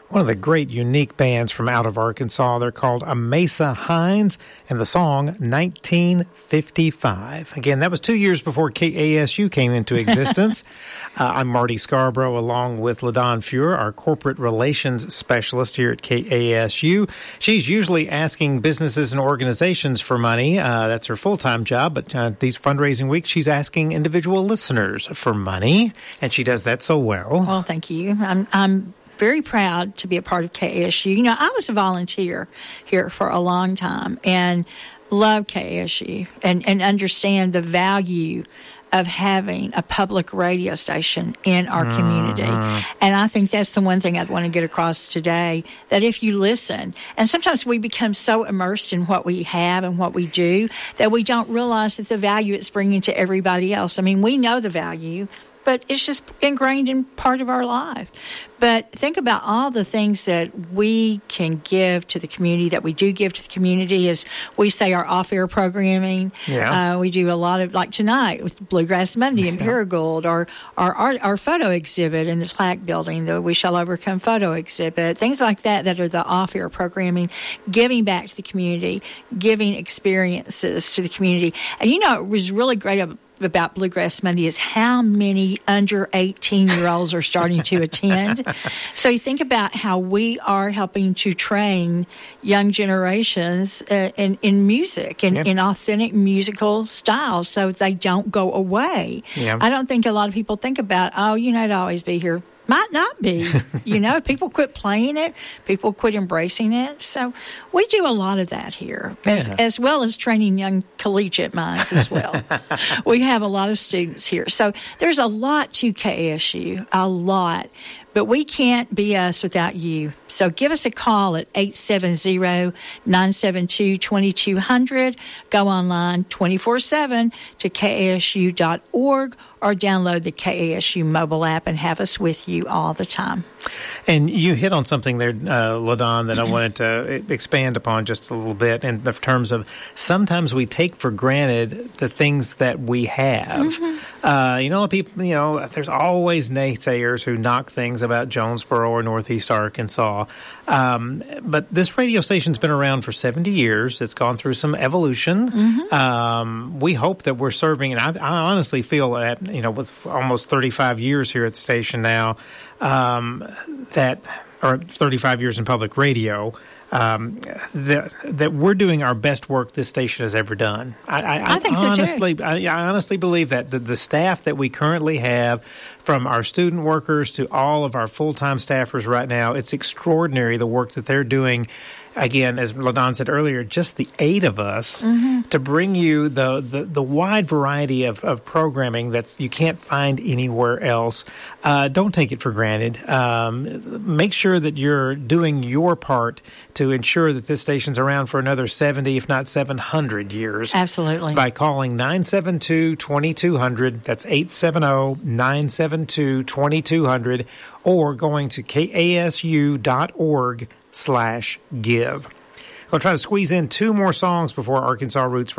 One of the great, unique bands from out of Arkansas. They're called Amasa Hines, and the song 1955. Again, that was 2 years before KASU came into existence. I'm Marty Scarborough, along with LaDon Fuhr, our corporate relations specialist here at KASU. She's usually asking businesses and organizations for money. That's her full-time job, but these fundraising weeks, she's asking individual listeners for money, and she does that so well. Well, thank you. I'm very proud to be a part of KASU. You know, I was a volunteer here for a long time and love KASU and understand the value of having a public radio station in our community. And I think that's the one thing I'd want to get across today, that if you listen, and sometimes we become so immersed in what we have and what we do that we don't realize that the value it's bringing to everybody else. I mean, we know the value, but it's just ingrained in part of our life. But think about all the things that we can give to the community, that we do give to the community, as we say, our off-air programming. Yeah. We do a lot of, like tonight, with Bluegrass Monday and Paragould, or our photo exhibit in the Plaque Building, the We Shall Overcome photo exhibit, things like that are the off-air programming, giving back to the community, giving experiences to the community. And, you know, it was really great about Bluegrass Monday is how many under 18-year-olds are starting to attend. So you think about how we are helping to train young generations in music and in authentic musical styles so they don't go away. Yeah. I don't think a lot of people think about, it'd always be here. Might not be. People quit playing it. People quit embracing it. So we do a lot of that here, as well as training young collegiate minds as well. We have a lot of students here. So there's a lot to KASU, a lot. But we can't be us without you. So give us a call at 870-972-2200. Go online 24/7 to KASU.org or download the KASU mobile app and have us with you all the time. And you hit on something there, LaDon, that I wanted to expand upon just a little bit in the terms of sometimes we take for granted the things that we have. People, there's always naysayers who knock things about Jonesboro or Northeast Arkansas. But this radio station's been around for 70 years. It's gone through some evolution. We hope that we're serving, and I honestly feel that, with almost 35 years here at the station now, or 35 years in public radio, that we're doing our best work this station has ever done. I think honestly, so too. I honestly believe that the staff that we currently have, from our student workers to all of our full-time staffers right now, it's extraordinary the work that they're doing. Again, as LaDon said earlier, just the 8 of us to bring you the wide variety of programming that you can't find anywhere else. Don't take it for granted. Make sure that you're doing your part to ensure that this station's around for another 70, if not 700 years. Absolutely. By calling 972-2200. That's 870-972-2200, or going to KASU.org/give. I'm going to try to squeeze in 2 more songs before Arkansas Roots